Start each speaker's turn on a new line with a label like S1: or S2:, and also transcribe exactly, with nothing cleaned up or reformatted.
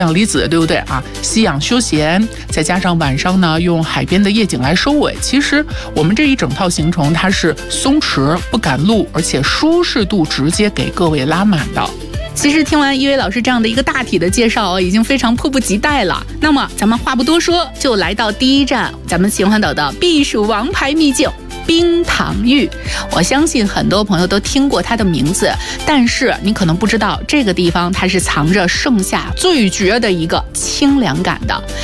S1: 氧离子，对不对啊？吸氧休闲，再加上晚上呢用海边的夜景来收尾。其实我们这一整套行程它是松弛不赶路，而且舒适度直接给各位拉满的。
S2: 其实听完一位老师这样的一个大体的介绍，已经非常迫不及待了。那么咱们话不多说，就来到第一站，咱们秦皇岛的避暑王牌秘境冰糖浴。我相信很多朋友都听过它的名字，但是你可能不知道这个地方它是藏着盛夏最绝的一个清凉感的。